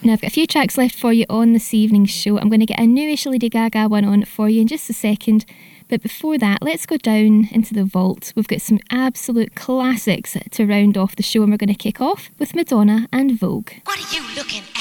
Now, I've got a few tracks left for you on this evening's show. I'm going to get a newish Lady Gaga one on for you in just a second. But before that, let's go down into the vault. We've got some absolute classics to round off the show, and we're going to kick off with Madonna and Vogue. What are you looking